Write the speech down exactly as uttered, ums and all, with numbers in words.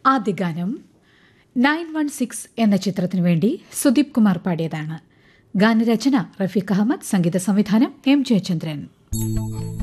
ആദ്യ ഗാനം nine one six എന്ന ചിത്രത്തിനു വേണ്ടി സുദീപ് കുമാർ പാടിയതാണ്. ഗാനരചന റഫീഖ് അഹമ്മദ്, സംഗീത സംവിധാനം എം ജയചന്ദ്രൻ.